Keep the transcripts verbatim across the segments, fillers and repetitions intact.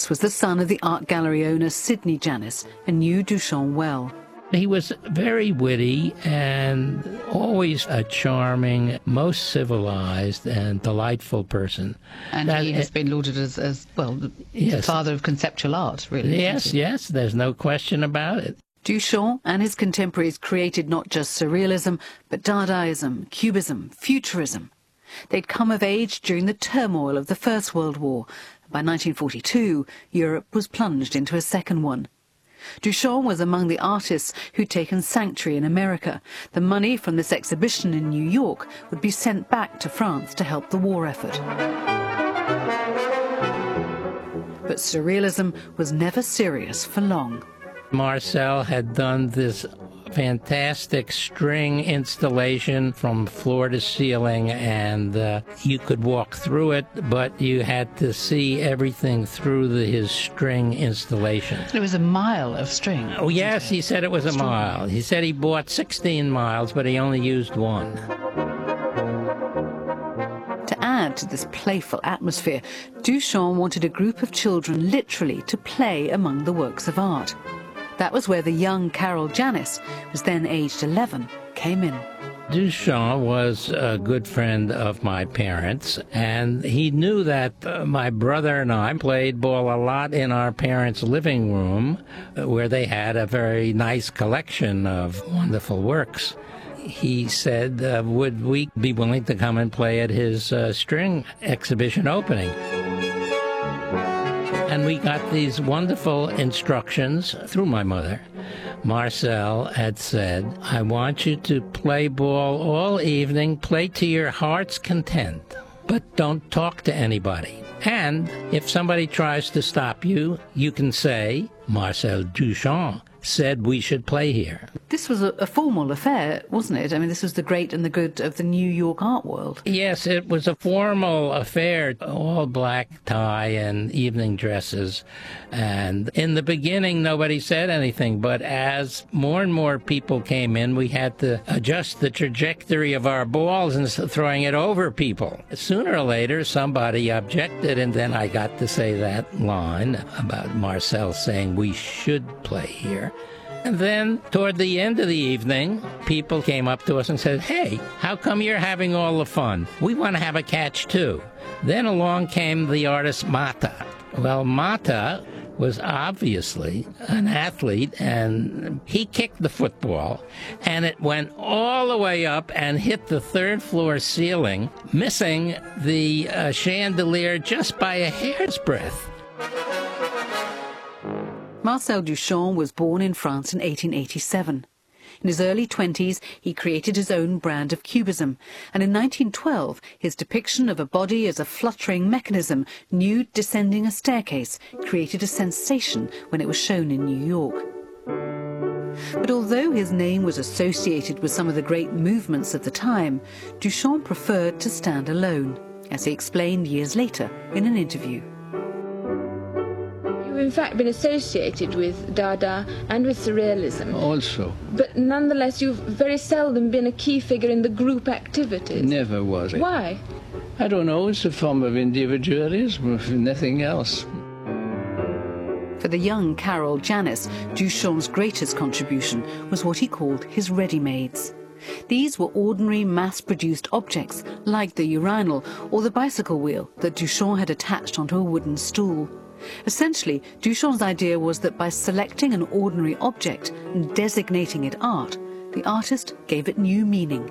Janis was the son of the art gallery owner Sidney Janis and knew Duchamp well. He was very witty and always a charming, most civilized and delightful person. And that, he has been lauded as, as well, the yes. father of conceptual art, really. Yes, yes, there's no question about it. Duchamp and his contemporaries created not just surrealism, but Dadaism, Cubism, Futurism. They'd come of age during the turmoil of the First World War. By nineteen forty-two, Europe was plunged into a second one. Duchamp was among the artists who'd taken sanctuary in America. The money from this exhibition in New York would be sent back to France to help the war effort. But surrealism was never serious for long. Marcel had done this fantastic string installation from floor to ceiling, and uh, you could walk through it, but you had to see everything through the, his string installation. It was a mile of string. Oh, yes, he said it was a mile. He said he bought sixteen miles, but he only used one. To add to this playful atmosphere, Duchamp wanted a group of children literally to play among the works of art. That was where the young Carol Janis, who was then aged eleven, came in. Duchamp was a good friend of my parents, and he knew that uh, my brother and I played ball a lot in our parents' living room, uh, where they had a very nice collection of wonderful works. He said, uh, would we be willing to come and play at his uh, string exhibition opening? And we got these wonderful instructions through my mother. Marcel had said, I want you to play ball all evening, play to your heart's content, but don't talk to anybody. And if somebody tries to stop you, you can say, Marcel Duchamp said we should play here. This was a, a formal affair, wasn't it? I mean, this was the great and the good of the New York art world. Yes, it was a formal affair, all black tie and evening dresses. And in the beginning, nobody said anything, but as more and more people came in, we had to adjust the trajectory of our balls and throwing it over people. Sooner or later, somebody objected, and then I got to say that line about Marcel saying we should play here. And then, toward the end of the evening, people came up to us and said, hey, how come you're having all the fun? We want to have a catch, too. Then along came the artist Mata. Well, Mata was obviously an athlete, and he kicked the football, and it went all the way up and hit the third floor ceiling, missing the uh, chandelier just by a hair's breadth. Marcel Duchamp was born in France in eighteen eighty-seven. In his early twenties, he created his own brand of Cubism, and in nineteen twelve, his depiction of a body as a fluttering mechanism, nude descending a staircase, created a sensation when it was shown in New York. But although his name was associated with some of the great movements of the time, Duchamp preferred to stand alone, as he explained years later in an interview. You've in fact been associated with Dada and with Surrealism. Also. But nonetheless, you've very seldom been a key figure in the group activities. Never was it. Why? I don't know, it's a form of individualism, nothing else. For the young Carol Janis, Duchamp's greatest contribution was what he called his ready-mades. These were ordinary mass-produced objects, like the urinal or the bicycle wheel that Duchamp had attached onto a wooden stool. Essentially, Duchamp's idea was that by selecting an ordinary object and designating it art, the artist gave it new meaning.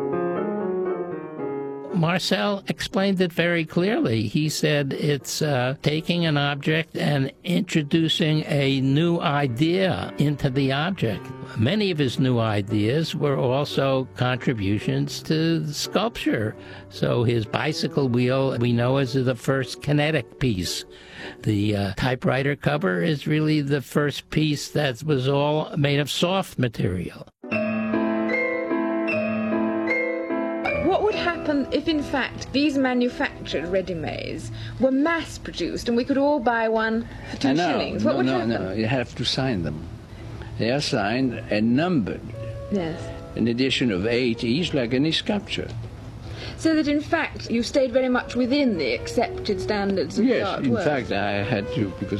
Marcel explained it very clearly. He said it's uh, taking an object and introducing a new idea into the object. Many of his new ideas were also contributions to sculpture. So his bicycle wheel, we know, is the first kinetic piece. The uh, typewriter cover is really the first piece that was all made of soft material. What would happen if, in fact, these manufactured ready-mades were mass-produced and we could all buy one for two no, shillings? What no, would no, happen? No, you have to sign them. They are signed and numbered. Yes. An edition of eight each, like any sculpture. So that, in fact, you stayed very much within the accepted standards of the Yes, art in world. fact, I had to, because